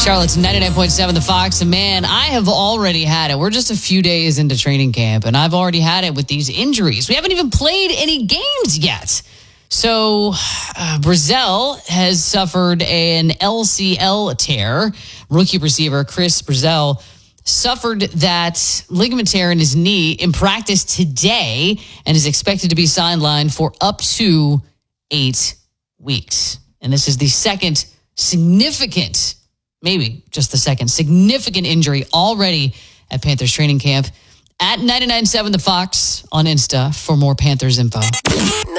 Charlotte's 99.7 The Fox. And man, I have already had it. We're just a few days into training camp, and I've already had it with these injuries. We haven't even played any games yet. So, Brazel has suffered an LCL tear. Rookie receiver Chris Brazel suffered that ligament tear in his knee in practice today and is expected to be sidelined for up to 8 weeks. And this is the second significant, maybe just the second significant injury already at Panthers training camp. At 99.7 The Fox on Insta for more Panthers info.